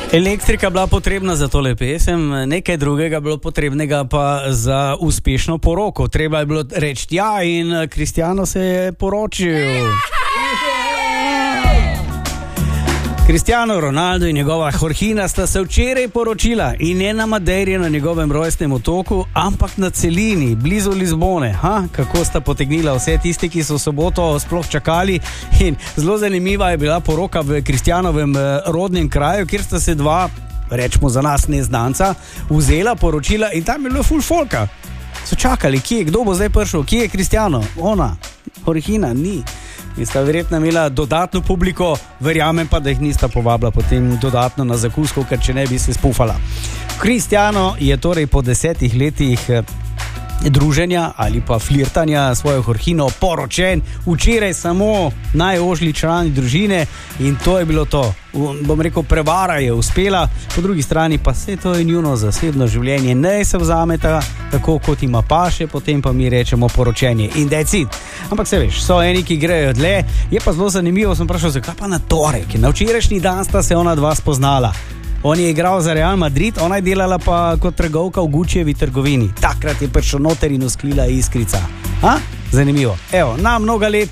Elektrika bila potrebna za tole pesem, nekaj drugega bilo potrebnega pa za uspešno poroko. Treba je bilo reči ja in Cristiano se je poročil. Cristiano Ronaldo in njegova Jorgina sta se včeraj poročila in ne na Madeiri na njegovem rojstnem otoku, ampak na celini, blizu Lizbone. Kako sta potegnila vse tisti, ki so v soboto sploh čakali. In zelo zanimiva je bila poroka v Cristianovem rodnem kraju, kjer sta se dva, rečemo za nas neznanca, vzela, poročila in tam je bilo ful folka. So čakali, kdo bo zdaj prišel, kje je Cristiano? Ona, Jorgina, ni. In sta verjetno imela dodatno publiko, verjamem pa, da jih nista povabila potem dodatno na zakusko, ker če ne bi se spufala. Cristiano je torej po 10 letih druženja ali pa flirtanja s svojo Jorgino poročen, včeraj samo najožji člani družine in to je bilo to. Bom rekel, prevara je uspela, po drugi strani pa vse to je njuno zasebno življenje, ne se vzameta tako, kot ima paše, potem pa mi rečemo poročenje in decid. Ampak se veš, so eni, ki grejo dlje, je pa zelo zanimivo, sem vprašal, zakaj pa na torek, na včerajšnji dan sta se ona dva spoznala. On je igral za Real Madrid, ona je delala pa kot trgovka v Guccijevi trgovini. Takrat je prišel noter in usklila iskrica. Zanimivo. Evo, na mnoga let